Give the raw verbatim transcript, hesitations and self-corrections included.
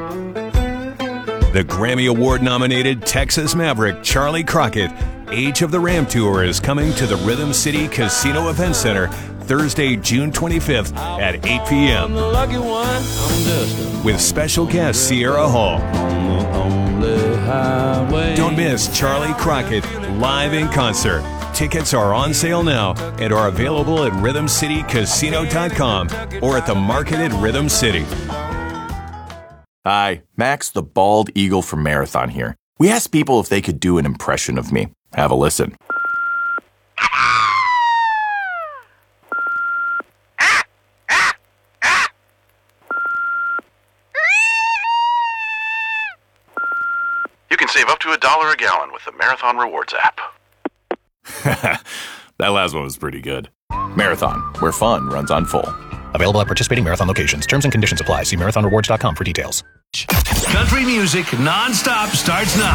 The Grammy Award-nominated Texas Maverick Charlie Crockett Age of the Ram Tour is coming to the Rhythm City Casino Event Center Thursday, June twenty-fifth at eight p.m. with special guest Sierra Hall. Don't miss Charlie Crockett live in concert. Tickets are on sale now and are available at rhythm city casino dot com or at the market at Rhythm City. Hi, Max the Bald Eagle from Marathon here. We asked people if they could do an impression of me. Have a listen. You can save up to a dollar a gallon with the Marathon Rewards app. That last one was pretty good. Marathon, where fun runs on full. Available at participating Marathon locations. Terms and conditions apply. See marathon rewards dot com for details. Country music nonstop starts now.